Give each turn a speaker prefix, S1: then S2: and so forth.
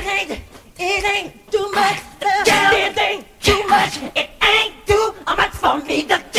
S1: it ain't too much. It ain't too much. It ain't too much for me to